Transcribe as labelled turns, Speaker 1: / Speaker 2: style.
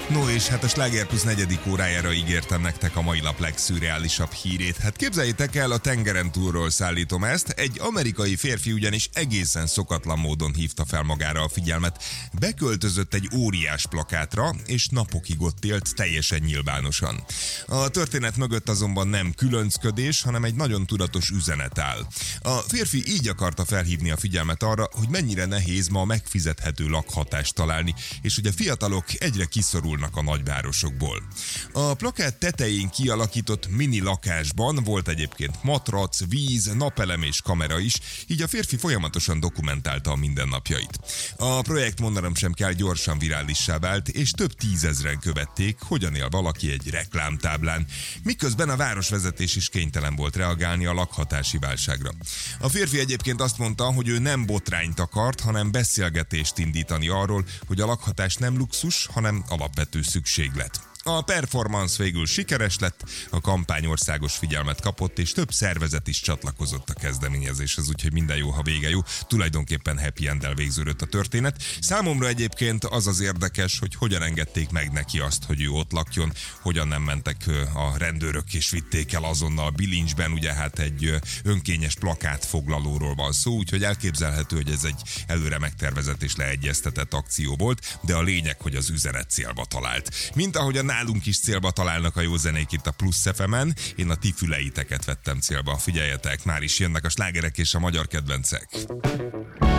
Speaker 1: No és hát a Sláger Plus 4. órájára ígértem nektek a mai nap legszürreálisabb hírét. Hát képzeljétek el, a tengeren túlról szállítom ezt. Egy amerikai férfi ugyanis egészen szokatlan módon hívta fel magára a figyelmet. Beköltözött egy óriás plakátra, és napokig ott élt teljesen nyilvánosan. A történet mögött azonban nem különcködés, hanem egy nagyon tudatos üzenet áll. A férfi így akarta felhívni a figyelmet arra, hogy mennyire nehéz ma megfizethető lakhatást találni, és hogy a fiatalok egyre kiszorulnak a nagyvárosokból. A plakát tetején kialakított mini lakásban volt egyébként matrac, víz, napelem és kamera is, így a férfi folyamatosan dokumentálta a mindennapjait. A projekt, mondanom sem kell, gyorsan virálissá vált, és több tízezren követték, hogyan él valaki egy reklámtáblán, miközben a városvezetés is kénytelen volt reagálni a lakhatási válságra. A férfi egyébként azt mondta, hogy ő nem botrányt akart, hanem beszélgetést indítani arról, hogy a lakhatás nem luxus, hanem alapvető szükséglet. A performance végül sikeres lett, a kampány országos figyelmet kapott, és több szervezet is csatlakozott a kezdeményezéshez, úgyhogy minden jó, ha vége jó. Tulajdonképpen happy end-el végződött a történet. Számomra egyébként az az érdekes, hogy hogyan engedték meg neki azt, hogy ő ott lakjon, hogyan nem mentek a rendőrök és vitték el azonnal bilincsben, ugye hát egy önkényes plakátfoglalóról van szó, úgyhogy elképzelhető, hogy ez egy előre megtervezett és leegyeztetett akció volt, de a lényeg, hogy az üzenet célba talált. Mint ahogy a nálunk is célba találnak a jó zenék itt a Plusz FM-en, én a ti füleiteket vettem célba. Figyeljetek, már is jönnek a slágerek és a magyar kedvencek.